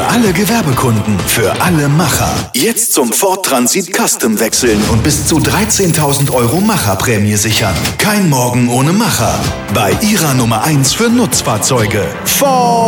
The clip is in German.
alle Gewerbekunden, für alle Macher. Jetzt zum Ford Transit Custom wechseln und bis zu 13.000 € Macherprämie sichern. Kein Morgen ohne Macher. Bei Ihrer Nummer 1 für Nutzfahrzeuge. Ford